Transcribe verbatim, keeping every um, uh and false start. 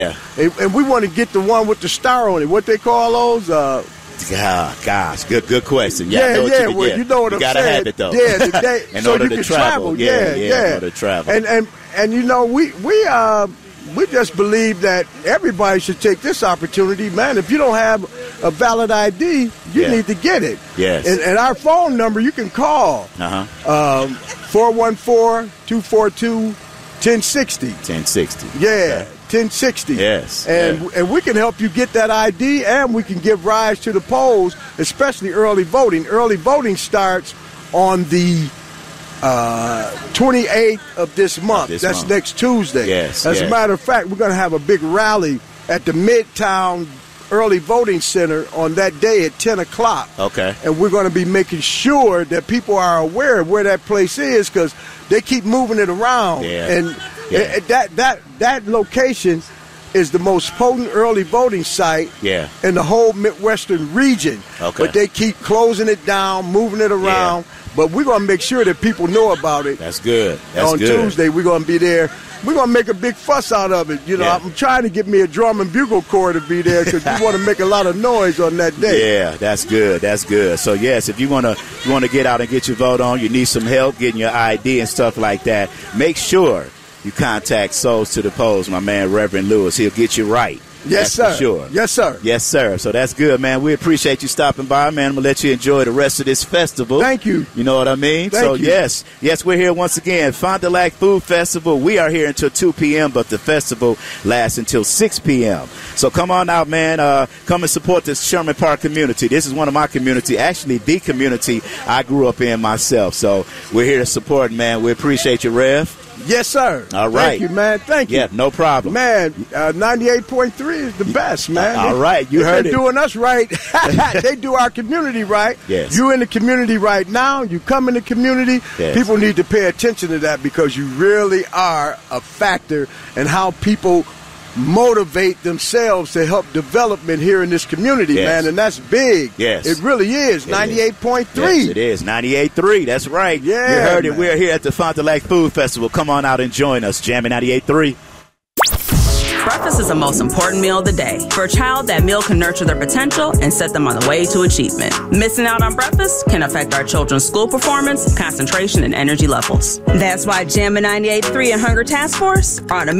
Yeah. And, and we want to get the one with the star on it. What they call those? Uh, Ah, gosh, good, good question. Yeah, yeah, I know what yeah. you, Well, yeah. you know what you I'm gotta saying. have it though. Yeah, the day, in so order you to can travel. Yeah, yeah, yeah. yeah, in order to travel. And and and you know, we we uh we just believe that everybody should take this opportunity, man. If you don't have a valid I D, you Yeah. need to get it. Yes. And, and our phone number, you can call Uh-huh. um, four one four, two four two, one oh six oh. ten sixty. Yeah, ten sixty. Yes, And yeah. and we can help you get that I D, and we can give rise to the polls, especially early voting. Early voting starts on the uh, twenty-eighth of this month. this That's month. next Tuesday. Yes, As yes. a matter of fact, we're going to have a big rally at the Midtown Early Voting Center on that day at ten o'clock. Okay. And we're going to be making sure that people are aware of where that place is, because they keep moving it around. Yeah. And Yeah. uh, that that that location is the most potent early voting site Yeah. in the whole Midwestern region. Okay. But they keep closing it down, moving it around. But we're going to make sure that people know about it. That's good. That's on good. Tuesday, we're going to be there. We're going to make a big fuss out of it. You know, Yeah. I'm trying to get me a drum and bugle corps to be there, because we want to make a lot of noise on that day. Yeah, that's good. That's good. So yes, if you wanna you wanna get out and get your vote on, you need some help getting your I D and stuff like that. Make sure you contact Souls to the Polls, my man Reverend Lewis. He'll get you right. Yes, That's sir. for sure. Yes, sir. Yes, sir. So that's good, man. We appreciate you stopping by, man. I'm going to let you enjoy the rest of this festival. Thank you. You know what I mean? Thank so, you. yes. Yes, we're here once again. Fond du Lac Food Festival. We are here until two p.m., but the festival lasts until six p.m. So come on out, man. Uh, come and support this Sherman Park community. This is one of my community, actually the community I grew up in myself. So we're here to support, man. We appreciate you, Rev. Yes, sir. All right. Thank you, man. Thank you. Yeah, no problem. Man, uh, ninety-eight point three is the best, man. All right, you They've heard been it. doing us right. They do our community right. Yes. You in the community right now. You come in the community. Yes. People need to pay attention to that, because you really are a factor in how people motivate themselves to help development here in this community, Yes. man. And that's big. Yes. It really is. It is. ninety-eight point three. Yes, it is. ninety-eight point three. That's right. Yeah, You heard it. man. We're here at the Fond du Lac Food Festival. Come on out and join us. Jamming ninety-eight point three. Breakfast is the most important meal of the day. For a child, that meal can nurture their potential and set them on the way to achievement. Missing out on breakfast can affect our children's school performance, concentration, and energy levels. That's why Jammin' ninety-eight point three and Hunger Task Force are on a